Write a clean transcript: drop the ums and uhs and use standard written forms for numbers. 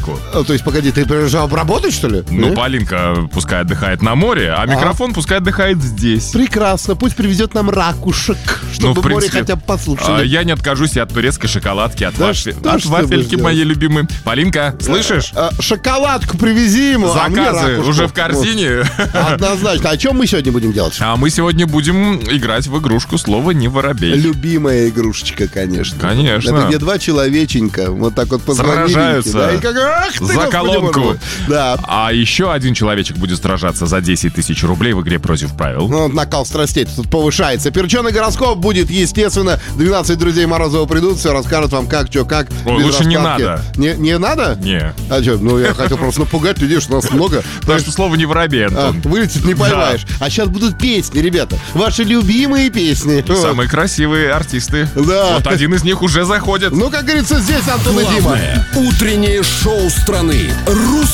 Полинку. То есть, погоди, ты приезжал обработать, что ли? Ну, Полинка пускай отдыхает на море, а микрофон пускай отдыхает здесь. Прекрасно, пусть привезет нам ракушек, чтобы в принципе, море хотя бы послушали. Я не откажусь и от турецкой шоколадки, от Да что ж ты вафельки будешь моей любимой. Полинка, слышишь? Шоколадку привези ему, а мне Заказы ракушку. уже в корзине. Однозначно. О чем мы сегодня будем делать? А мы сегодня будем играть в игрушку «Слово не воробей». Любимая игрушечка, конечно. Конечно. Это где два человеченька вот так вот позвонили. Сражаются Да, и как, ах ты, за Господи, колонку. боже мой. Да. А еще один человечек будет сражаться за 10 тысяч рублей в игре «Против правил». Ну, накал страстей тут повышается. Перченый гороскоп будет, естественно. 12 друзей Морозова придут, все расскажут вам как, что, как. Ой, без лучше не раскладки. надо. Не надо? Не. А что, ну я хотел просто напугать людей, что нас много. Потому что слово не воробей, Антон. Вылетит, не поймаешь. А сейчас будут песни, ребята. Ваши любимые песни. Самые красивые артисты. Да. Вот один из них уже заходит. Ну, как говорится, здесь Антон и Дима. Главное утреннее шоу страны.